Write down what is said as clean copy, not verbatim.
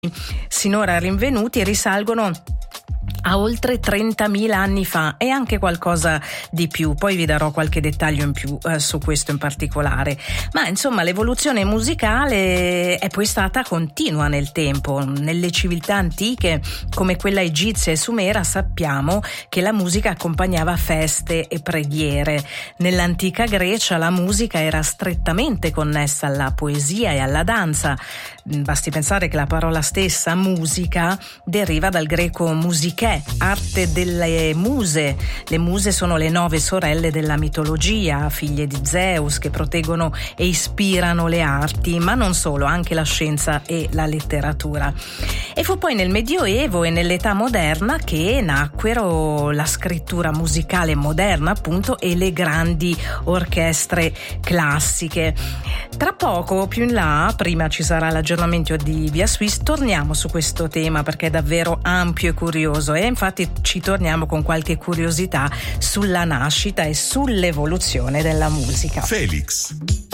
sinora rinvenuti risalgono a oltre 30.000 anni fa e anche qualcosa di più. Poi vi darò qualche dettaglio in più su questo in particolare. Ma insomma, l'evoluzione musicale è poi stata continua nel tempo. Nelle civiltà antiche come quella egizia e sumera sappiamo che la musica accompagnava feste e preghiere. Nell'antica Grecia la musica era strettamente connessa alla poesia e alla danza. Basti pensare che la parola stessa musica deriva dal greco musiché, arte delle muse. Le muse sono le 9 sorelle della mitologia, figlie di Zeus, che proteggono e ispirano le arti, ma non solo, anche la scienza e la letteratura. E fu poi nel Medioevo e nell'età moderna che nacquero la scrittura musicale moderna, appunto, e le grandi orchestre classiche. Tra poco, più in là, prima ci sarà l'aggiornamento di Via Swiss, torniamo su questo tema perché è davvero ampio e curioso, e infatti ci torniamo con qualche curiosità sulla nascita e sull'evoluzione della musica. Felix.